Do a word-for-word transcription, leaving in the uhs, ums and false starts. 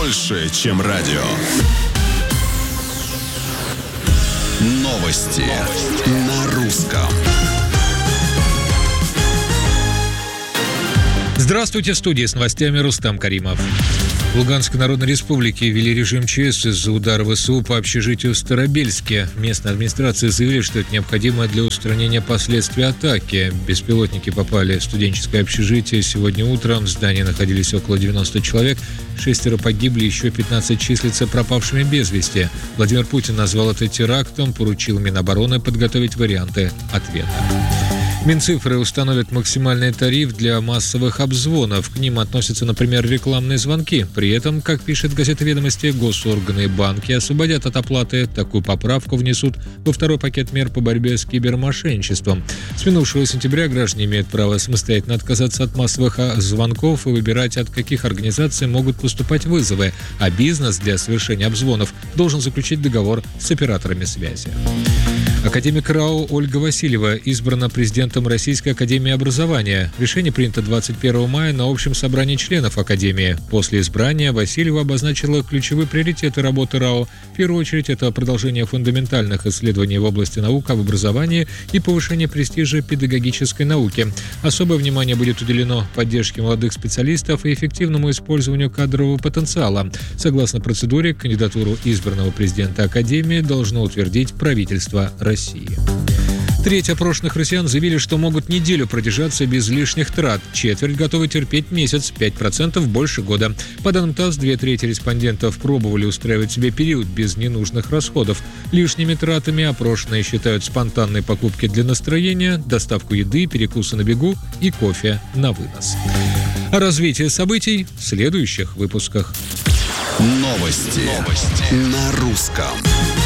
больше, чем радио. Новости, Новости. На русском. Здравствуйте, в студии с новостями Рустам Каримов. В Луганской Народной Республике ввели режим ЧС из-за удара ВСУ по общежитию в Старобельске. Местная администрация заявила, что это необходимо для устранения последствий атаки. Беспилотники попали в студенческое общежитие. Сегодня утром в здании находились около девяноста человек. Шестеро погибли, еще пятнадцать числятся пропавшими без вести. Владимир Путин назвал это терактом, поручил Минобороны подготовить варианты ответа. Минцифры установят максимальный тариф для массовых обзвонов. К ним относятся, например, рекламные звонки. При этом, как пишет газета «Ведомости», госорганы и банки освободят от оплаты. Такую поправку внесут во второй пакет мер по борьбе с кибермошенничеством. С минувшего сентября граждане имеют право самостоятельно отказаться от массовых звонков и выбирать, от каких организаций могут поступать вызовы. А бизнес для совершения обзвонов должен заключить договор с операторами связи. Академик РАО Ольга Васильева избрана президентом Российской академии образования. Решение принято двадцать первого мая на общем собрании членов Академии. После избрания Васильева обозначила ключевые приоритеты работы РАО. В первую очередь, это продолжение фундаментальных исследований в области наук об образовании и повышение престижа педагогической науки. Особое внимание будет уделено поддержке молодых специалистов и эффективному использованию кадрового потенциала. Согласно процедуре, кандидатуру избранного президента Академии должно утвердить правительство России. России. Треть опрошенных россиян заявили, что могут неделю продержаться без лишних трат. Четверть готовы терпеть месяц, пять процентов больше года. По данным ТАСС, две трети респондентов пробовали устраивать себе период без ненужных расходов. Лишними тратами опрошенные считают спонтанные покупки для настроения, доставку еды, перекусы на бегу и кофе на вынос. О развитии событий в следующих выпусках. Новости, Новости. На русском.